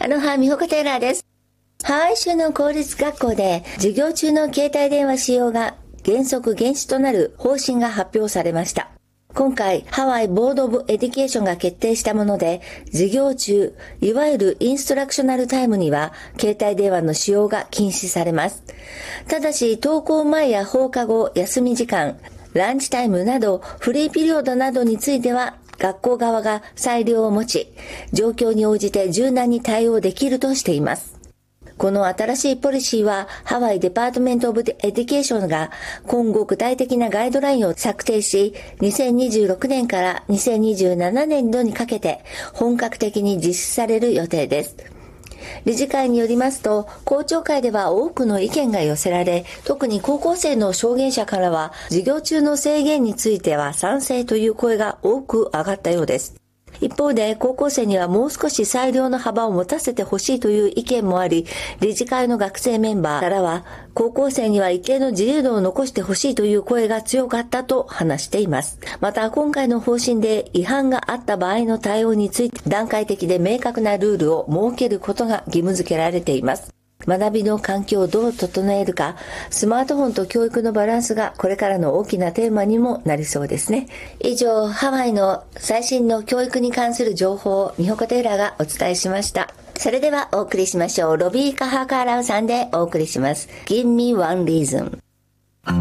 アロハ、美穂子テイラーです。ハワイ州の公立学校で授業中の携帯電話使用が原則禁止となる方針が発表されました。今回、ハワイボードオブエデュケーションが決定したもので、授業中、いわゆるインストラクショナルタイムには、携帯電話の使用が禁止されます。ただし、登校前や放課後、休み時間、ランチタイムなど、フリーピリオドなどについては、学校側が裁量を持ち、状況に応じて柔軟に対応できるとしています。この新しいポリシーはハワイデパートメントオブエデュケーションが今後具体的なガイドラインを策定し、2026年から2027年度にかけて本格的に実施される予定です。理事会によりますと、校長会では多くの意見が寄せられ、特に高校生の証言者からは、授業中の制限については賛成という声が多く上がったようです。一方で、高校生にはもう少し裁量の幅を持たせてほしいという意見もあり、理事会の学生メンバーからは、高校生には一定の自由度を残してほしいという声が強かったと話しています。また、今回の方針で違反があった場合の対応について、段階的で明確なルールを設けることが義務付けられています。学びの環境をどう整えるか、スマートフォンと教育のバランスがこれからの大きなテーマにもなりそうですね。以上、ハワイの最新の教育に関する情報を美穂子テイラーがお伝えしました。それではお送りしましょう。ロビー・カハカーラウさんでお送りします。Give me one reason。